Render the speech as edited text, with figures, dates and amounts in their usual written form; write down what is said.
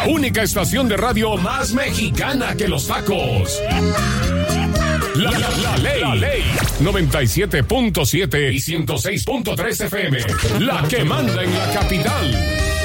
única estación de radio más mexicana que los tacos. La ley 97.7 y 106.3 FM. La que manda en la capital.